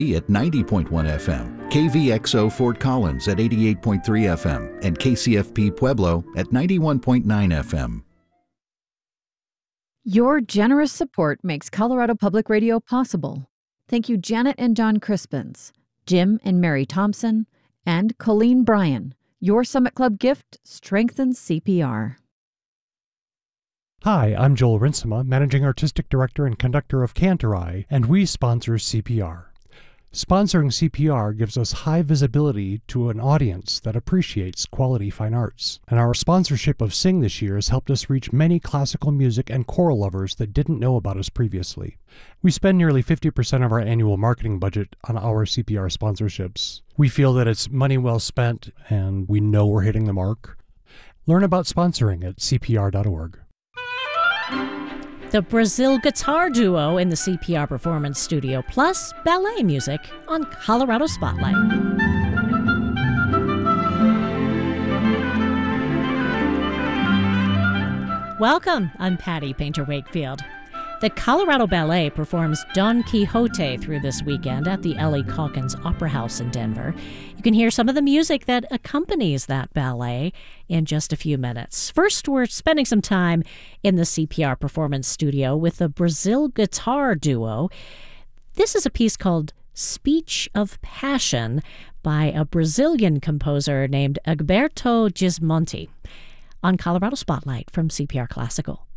at 90.1 FM, KVXO Fort Collins at 88.3 FM, and KCFP Pueblo at 91.9 FM. Your generous support makes Colorado Public Radio possible. Thank you, Janet and Don Crispins, Jim and Mary Thompson, and Colleen Bryan. Your Summit Club gift strengthens CPR. Hi, I'm Joel Rinsema, Managing Artistic Director and Conductor of Cantorai, and we sponsor CPR. Sponsoring CPR gives us high visibility to an audience that appreciates quality fine arts. And our sponsorship of Sing this year has helped us reach many classical music and choral lovers that didn't know about us previously. We spend nearly 50% of our annual marketing budget on our CPR sponsorships. We feel that it's money well spent, and we know we're hitting the mark. Learn about sponsoring at cpr.org. The Brazil Guitar Duo in the CPR Performance Studio, plus ballet music on Colorado Spotlight. Welcome, I'm Patty Painter-Wakefield. The Colorado Ballet performs Don Quixote through this weekend at the Ellie Calkins Opera House in Denver. You can hear some of the music that accompanies that ballet in just a few minutes. First, we're spending some time in the CPR Performance Studio with the Brazil Guitar Duo. This is a piece called Speech of Passion by a Brazilian composer named Egberto Gismonti on Colorado Spotlight from CPR Classical.